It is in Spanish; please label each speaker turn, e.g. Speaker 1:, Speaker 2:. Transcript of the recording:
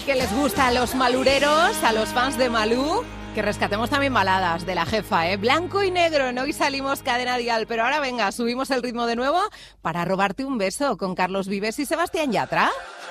Speaker 1: que les gusta a los malureros, a los fans de Malú, que rescatemos también baladas de la jefa, ¿eh? Blanco y negro, en Hoy Salimos Cadena Dial. Pero ahora venga, subimos el ritmo de nuevo para robarte un beso con Carlos Vives y Sebastián Yatra.